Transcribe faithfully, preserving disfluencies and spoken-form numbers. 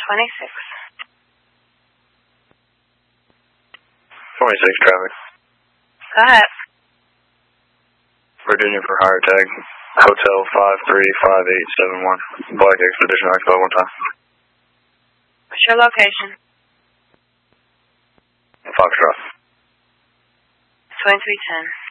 twenty-six. twenty-six traffic. Go ahead. Virginia for higher tag. Hotel five three five eight seven one. Black Expedition Expo one time. What's your location? Foxtrot. twenty-three ten.